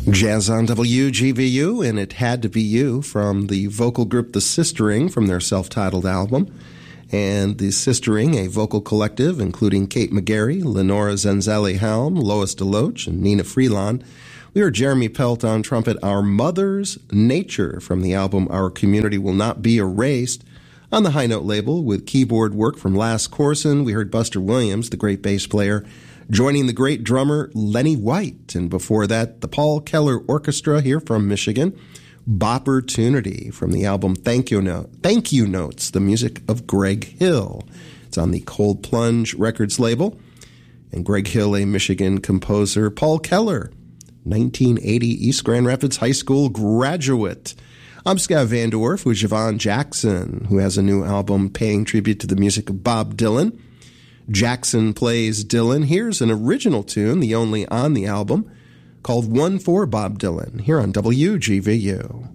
Jazz on WGVU, and It Had to Be You from the vocal group The Sistering from their self-titled album. And The Sistering, a vocal collective including Kate McGarry, Lenora Zanzelli-Helm, Lois DeLoach, and Nina Freelon. We heard Jeremy Pelt on trumpet, Our Mother's Nature from the album Our Community Will Not Be Erased. On the High Note label with keyboard work from Lass Corson, we heard Buster Williams, the great bass player, joining the great drummer Lenny White. And before that, the Paul Keller Orchestra here from Michigan. Boppertunity from the album Thank You Notes, the music of Greg Hill. It's on the Cold Plunge Records label. And Greg Hill, a Michigan composer. Paul Keller, 1980 East Grand Rapids High School graduate. I'm Scott Van Dorf with Javon Jackson, who has a new album paying tribute to the music of Bob Dylan. Jackson plays Dylan. Here's an original tune, the only on the album, called One for Bob Dylan, here on WGVU.